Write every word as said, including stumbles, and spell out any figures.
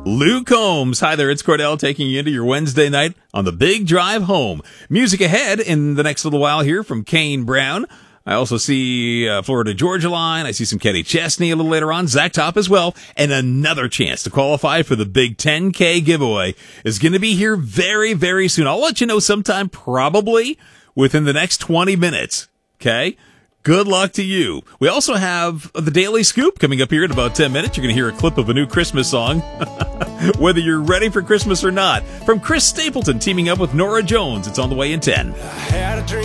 Luke Combs. Hi there, it's Cordell taking you into your Wednesday night on the Big Drive Home. Music ahead in the next little while here from Kane Brown. I also see uh, Florida Georgia Line. I see some Kenny Chesney a little later on. Zach Top as well. And another chance to qualify for the big ten K giveaway is going to be here very, very soon. I'll let you know sometime probably within the next twenty minutes. Okay? Good luck to you. We also have the Daily Scoop coming up here in about ten minutes. You're going to hear a clip of a new Christmas song, whether you're ready for Christmas or not. From Chris Stapleton teaming up with Nora Jones. It's on the way in ten. I had a dream.